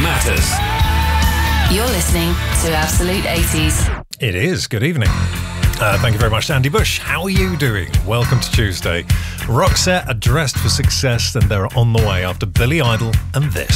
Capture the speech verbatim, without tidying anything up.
matters. You're listening to Absolute eighties. It is. Good evening. Uh, thank you very much, Andy Bush. How are you doing? Welcome to Tuesday. Roxette are dressed for success and they're on the way after Billy Idol and this.